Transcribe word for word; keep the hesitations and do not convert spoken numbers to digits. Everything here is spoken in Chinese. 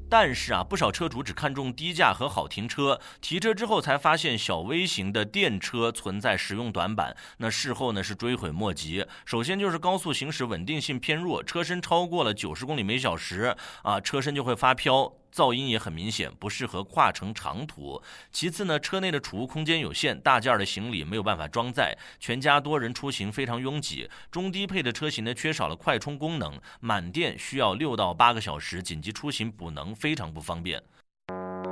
但是啊，不少车主只看重低价和好停车，提车之后才发现小微型的电车存在实用短板，那事后呢是追悔莫及。首先就是高速行驶稳定性偏弱，车身超过了九十公里每小时啊，车身就会发飘。噪音也很明显，不适合跨程长途。其次呢，车内的储物空间有限，大件的行李没有办法装载，全家多人出行非常拥挤。中低配的车型呢，缺少了快充功能，满电需要六到八个小时，紧急出行补能非常不方便。